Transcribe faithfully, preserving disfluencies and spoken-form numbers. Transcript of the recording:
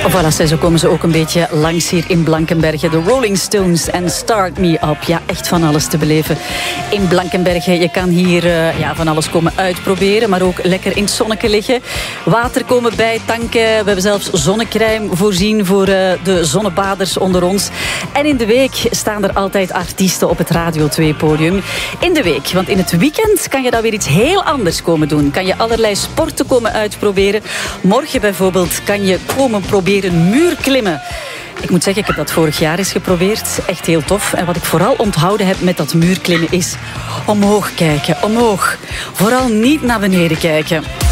Voilà, zo komen ze ook een beetje langs hier in Blankenberge. De Rolling Stones en Start Me Up. Ja, echt van alles te beleven in Blankenberge. Je kan hier uh, ja, van alles komen uitproberen, maar ook lekker in het zonnetje liggen. Water komen bij tanken. We hebben zelfs zonnecrème voorzien voor uh, de zonnebaders onder ons. En in de week staan er altijd artiesten op het Radio twee podium. In de week, want in het weekend kan je dan weer iets heel anders komen doen. Kan je allerlei sporten komen uitproberen. Morgen bijvoorbeeld kan je komen proberen muurklimmen. Ik moet zeggen, ik heb dat vorig jaar eens geprobeerd. Echt heel tof. En wat ik vooral onthouden heb met dat muurklimmen is omhoog kijken, omhoog. Vooral niet naar beneden kijken.